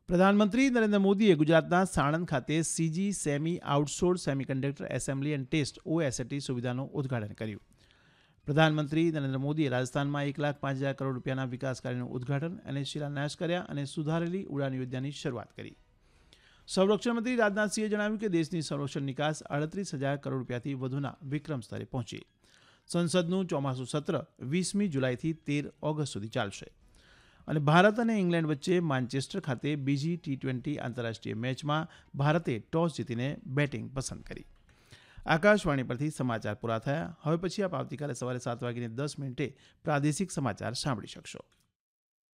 પ્રધાનમંત્રી નરેન્દ્ર મોદીએ ગુજરાતના સાણંદ ખાતે CG semi outsource semiconductor assembly and test ઓએસએટી સુવિધાનું ઉદ્ઘાટન કર્યું. પ્રધાનમંત્રી નરેન્દ્ર મોદીએ રાજસ્થાનમાં 1,05,000 કરોડ રૂપિયાના વિકાસ કાર્યનું ઉદ્ઘાટન અને શિલાન્યાસ કર્યા અને સુધારેલી ઉડાન યોજનાની શરૂઆત કરી. સંરક્ષણ મંત્રી રાજનાથસિંહે જણાવ્યું કે દેશની સંરક્ષણ નિકાસ 38,000 કરોડ રૂપિયાથી વધુના વિક્રમ સ્તરે પહોંચી. સંસદનું ચોમાસું સત્ર 20મી જુલાઈથી 13 ઓગસ્ટ સુધી ચાલશે. અને ભારત અને ઇંગ્લેન્ડ વચ્ચે માન્ચેસ્ટર ખાતે બીજી T20 આંતરરાષ્ટ્રીય મેચમાં ભારતે ટોસ જીતીને બેટિંગ પસંદ કરી. આકાશવાણી પરથી સમાચાર પૂરા થયા. હવે પછી આપ આવતીકાલે સવારે 7:10 પ્રાદેશિક સમાચાર સાંભળી શકશો.